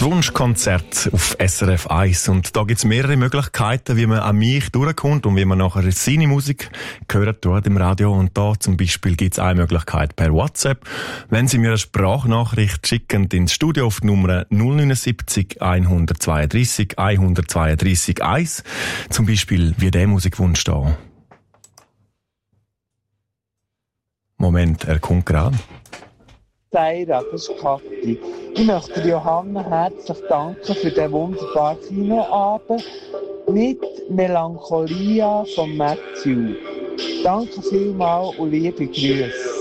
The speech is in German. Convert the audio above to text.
Das Wunschkonzert auf SRF 1. Und da gibt es mehrere Möglichkeiten, wie man an mich durchkommt und wie man nachher seine Musik hört dort im Radio. Und da zum Beispiel gibt es eine Möglichkeit per WhatsApp. Wenn Sie mir eine Sprachnachricht schicken ins Studio auf die Nummer 079 132 132 1. Zum Beispiel wie der Musikwunsch da. Moment, er kommt gerade. Seira, das ist Kathi. Ich möchte Johanna herzlich danken für den wunderbaren Kinoabend mit Melancholia von Matthew. Danke vielmals und liebe Grüße.